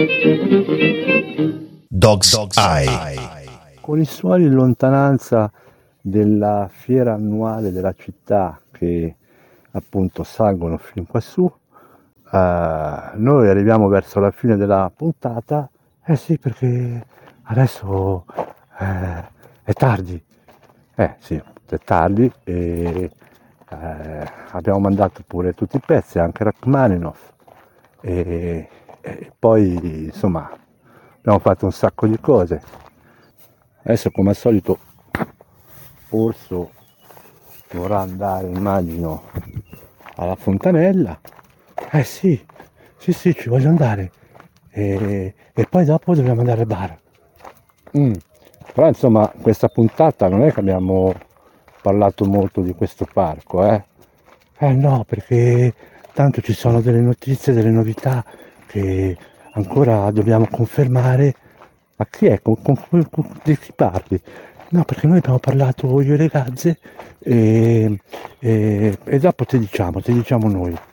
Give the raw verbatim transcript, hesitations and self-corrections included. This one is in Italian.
Dog's, Dog's Eye. Eye. Con i suoni in lontananza della fiera annuale della città che appunto salgono fin quassù, eh, noi arriviamo verso la fine della puntata. Eh sì, perché adesso eh, è tardi. Eh sì, è tardi e eh, abbiamo mandato pure tutti i pezzi, anche Rachmaninoff. E, e poi insomma abbiamo fatto un sacco di cose. Adesso come al solito Orso vorrà andare, immagino, alla fontanella. Eh sì, sì sì, ci voglio andare. E, e poi dopo dobbiamo andare al bar. Mm. Però insomma questa puntata non è che abbiamo parlato molto di questo parco, eh? Eh no, perché tanto ci sono delle notizie, delle novità che ancora dobbiamo confermare. Ma chi è? Con, con, con, di chi parli? No, perché noi abbiamo parlato io e le ragazze e, e, e dopo ti diciamo, ti diciamo noi.